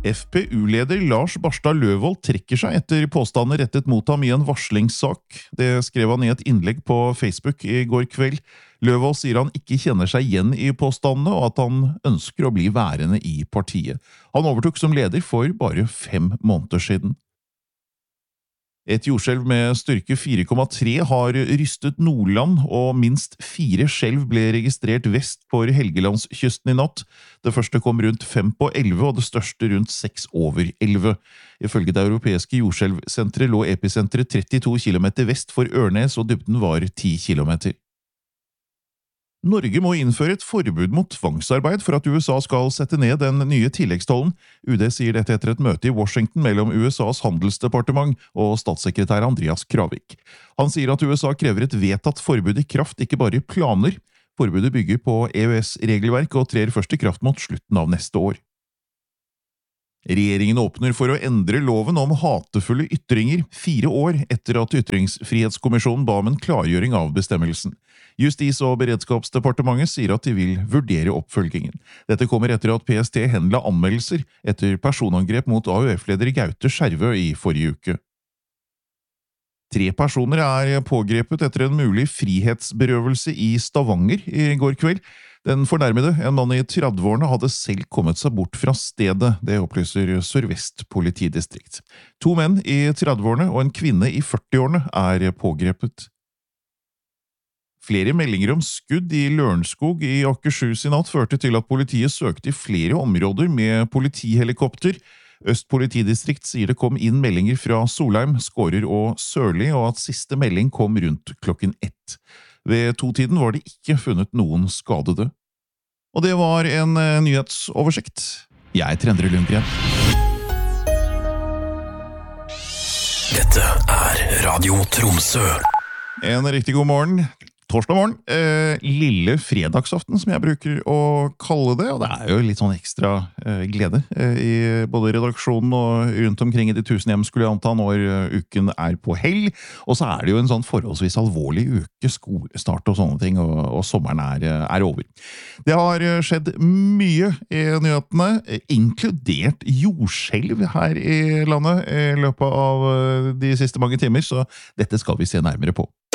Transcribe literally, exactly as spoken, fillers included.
F P U-leder Lars Barstad Løvold trekker seg etter påstander rettet mot ham i en varslingssak. Det skrev han i et innlegg på Facebook i går kveld. Løvold sier han ikke kjenner seg igjen i påstandene, og at han ønsker å bli værende i partiet. Han overtok som leder for bare fem måneder siden. Et jordskjelv med styrke fire komma tre har rystet Nordland, og minst fire skjelv ble registrert vest for Helgelandskysten i natt. Det første kom rundt fem på elleve, og det største rundt seks over elleve. Ifølge det europeiske jordskjelvsenteret lå episenteret trettito kilometer vest for Ørnes, og dybden var ti kilometer. Norge må innføre et forbud mot tvangsarbeid for at U S A skal sette ned den nye tilleggstollen. U D sier dette etter et møte i Washington mellom U S A's handelsdepartement og statssekretær Andreas Kravik. Han sier at U S A krever et vedtatt forbud i kraft, ikke bare i planer. Forbudet bygger på E U S-regelverk og trer først i kraft mot slutten av neste år. Regjeringen åpner for å endre loven om hatefulle ytringer fire år etter at Ytringsfrihetskommisjonen ba om en klargjøring av bestemmelsen. Justis- og beredskapsdepartementet sier at de vil vurdere oppfølgingen. Dette kommer etter at P S T henla anmeldelser etter personangrep mot A U F-leder Gaute Skjervø i forrige uke. Tre personer er pågrepet etter en mulig frihetsberøvelse i Stavanger i går kveld. Den fornærmede, en mann i tredveårene, hadde selv kommet seg bort fra stedet, det opplyser Sør-Vest politidistrikt. To menn i tredveårene og en kvinne i førtiårene er pågrepet. Flere meldinger om skudd i Lørenskog i Akershus i natt førte til at politiet søkte i flere områder med politihelikopter. Øst politidistrikt sier det kom inn meldinger fra Solheim, Skårer og Sørli, og at siste melding kom rundt klokken ett. Ved to-tiden var det ikke funnet noen skadede. Og det var en uh, nyhetsoversikt. Jeg er Endre Lundgren. Dette er Radio Tromsø. En riktig god morgen. Torsdag morgen, eh, lille fredagsaften som jeg bruker å kalle det, og det er jo litt sånn ekstra eh, glede eh, i både redaksjonen og rundt omkring i de tusen hjem skulle jeg anta når uh, uken er på hell, og så er det jo en sånn forholdsvis alvorlig uke, skolestart og sånne ting, og, og sommeren er, er over. Det har skjedd mye i nyhetene, inkludert jordskjelv her i landet i løpet av de siste mange timer, så dette skal vi se nærmere på.